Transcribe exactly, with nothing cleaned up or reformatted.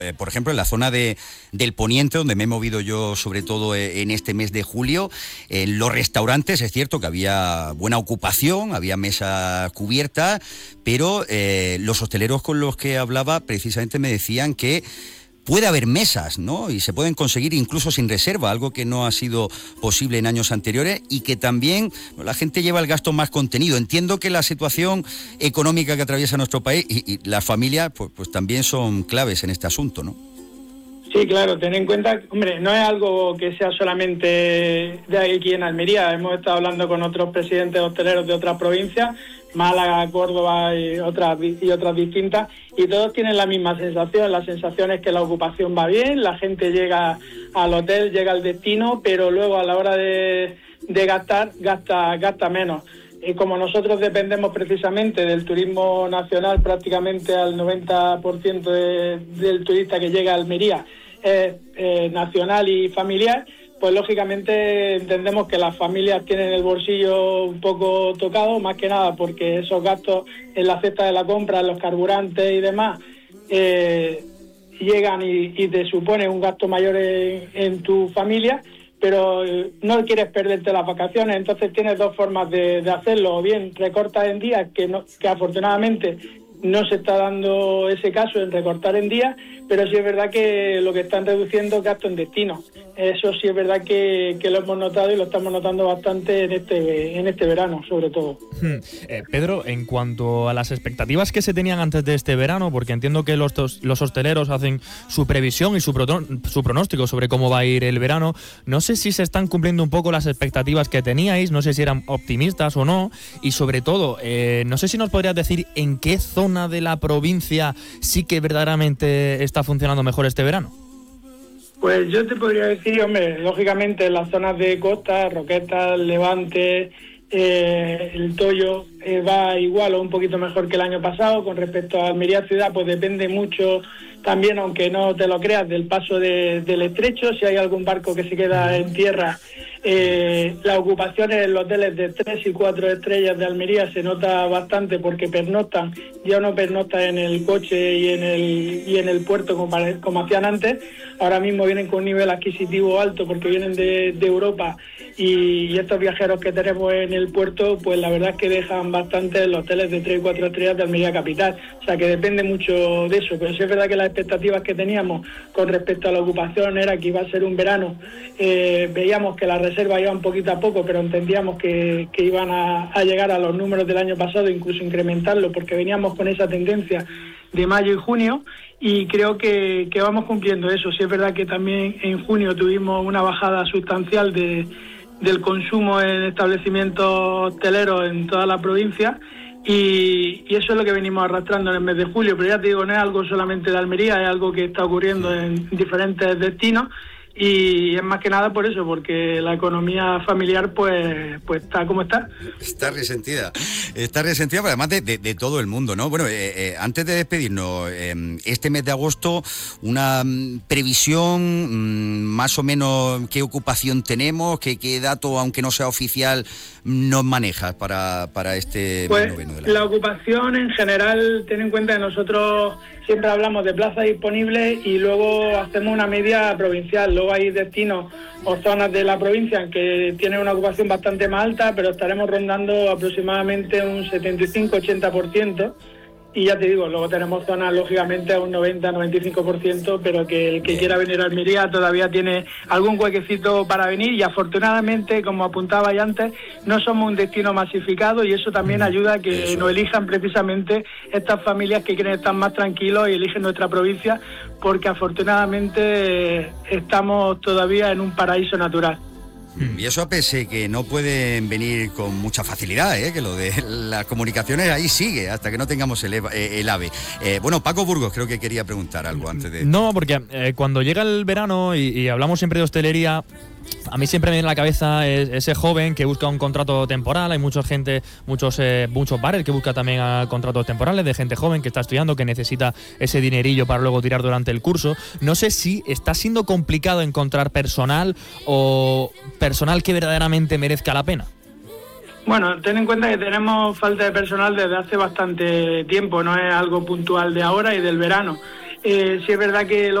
Eh, por ejemplo, en la zona de, del Poniente, donde me he movido yo sobre todo eh, en este mes de julio, en los restaurantes es cierto que había buena ocupación, había mesas cubiertas, pero eh, los hosteleros con los que hablaba precisamente me decían que puede haber mesas, ¿no? Y se pueden conseguir incluso sin reserva, algo que no ha sido posible en años anteriores, y que también bueno, la gente lleva el gasto más contenido. Entiendo que la situación económica que atraviesa nuestro país y, y las familias pues, pues también son claves en este asunto, ¿no? Sí, claro, ten en cuenta, hombre, no es algo que sea solamente de aquí en Almería. Hemos estado hablando con otros presidentes hosteleros de otras provincias, Málaga, Córdoba y otras y otras distintas, y todos tienen la misma sensación. La sensación es que la ocupación va bien, la gente llega al hotel, llega al destino, pero luego a la hora de, de gastar, gasta, gasta menos. Y como nosotros dependemos precisamente del turismo nacional, prácticamente al noventa por ciento de, del turista que llega a Almería es eh, nacional y familiar, pues lógicamente entendemos que las familias tienen el bolsillo un poco tocado, más que nada porque esos gastos en la cesta de la compra, en los carburantes y demás, eh, llegan y, y te supone un gasto mayor en, en tu familia, pero no quieres perderte las vacaciones, entonces tienes dos formas de, de hacerlo, o bien recortas en días, que, no, que afortunadamente no se está dando ese caso en recortar en días, pero sí es verdad que lo que están reduciendo es gasto en destino. Eso sí es verdad que, que lo hemos notado y lo estamos notando bastante en este en este verano, sobre todo. Hmm. Eh, Pedro, en cuanto a las expectativas que se tenían antes de este verano, porque entiendo que los, los hosteleros hacen su previsión y su, pro, su pronóstico sobre cómo va a ir el verano, no sé si se están cumpliendo un poco las expectativas que teníais, no sé si eran optimistas o no, y sobre todo, eh, no sé si nos podrías decir en qué zona de la provincia sí que verdaderamente está funcionando mejor este verano. Pues yo te podría decir, hombre, lógicamente en las zonas de costa, Roquetas, Levante, eh, el Toyo, eh, va igual o un poquito mejor que el año pasado. Con respecto a Almería ciudad, pues depende mucho también, aunque no te lo creas, del paso de, del estrecho. Si hay algún barco que se queda en tierra, eh, la ocupación en los hoteles de tres y cuatro estrellas de Almería se nota bastante porque pernoctan, ya no pernoctan en el coche y en el y en el puerto como, como hacían antes. Ahora mismo vienen con un nivel adquisitivo alto porque vienen de, de Europa y, y estos viajeros que tenemos en el puerto, pues la verdad es que dejan bastante los hoteles de tres y cuatro estrellas de Almería capital. O sea que depende mucho de eso, pero sí es verdad que las expectativas que teníamos con respecto a la ocupación era que iba a ser un verano, eh, veíamos que las reservas iban poquito a poco, pero entendíamos que, que iban a, a llegar a los números del año pasado, incluso incrementarlo, porque veníamos con esa tendencia de mayo y junio, y creo que, que vamos cumpliendo eso. Sí es verdad que también en junio tuvimos una bajada sustancial de, del consumo en establecimientos hoteleros en toda la provincia, y, y eso es lo que venimos arrastrando en el mes de julio, pero ya te digo, no es algo solamente de Almería, es algo que está ocurriendo en diferentes destinos, y es más que nada por eso, porque la economía familiar pues pues está como está. Está resentida, está resentida, pero además de, de, de todo el mundo, ¿no? Bueno, eh, eh, antes de despedirnos, eh, este mes de agosto, una mm, previsión, mm, más o menos qué ocupación tenemos, qué, qué dato, aunque no sea oficial, nos manejas para, para este pues, mes noveno del año. La ocupación en general, ten en cuenta que nosotros siempre hablamos de plazas disponibles y luego hacemos una media provincial. Luego hay destinos o zonas de la provincia que tienen una ocupación bastante más alta, pero estaremos rondando aproximadamente un setenta y cinco a ochenta por ciento. Y ya te digo, luego tenemos zonas lógicamente a un noventa a noventa y cinco por ciento, pero que el que quiera venir a Almería todavía tiene algún huequecito para venir, y afortunadamente, como apuntaba ya antes, no somos un destino masificado, y eso también ayuda a que eso. Nos elijan precisamente estas familias que quieren estar más tranquilos y eligen nuestra provincia, porque afortunadamente estamos todavía en un paraíso natural. Y eso a pesar que no pueden venir con mucha facilidad, ¿eh? Que lo de las comunicaciones ahí sigue, hasta que no tengamos el, el AVE. Eh, bueno, Paco Burgos creo que quería preguntar algo antes de... No, porque eh, cuando llega el verano y, y hablamos siempre de hostelería, a mí siempre me viene a la cabeza ese joven que busca un contrato temporal. Hay mucha gente, muchos eh, muchos bares que buscan también a contratos temporales de gente joven que está estudiando, que necesita ese dinerillo para luego tirar durante el curso. No sé si está siendo complicado encontrar personal o personal que verdaderamente merezca la pena. Bueno, ten en cuenta que tenemos falta de personal desde hace bastante tiempo, no es algo puntual de ahora y del verano. Eh, sí es verdad que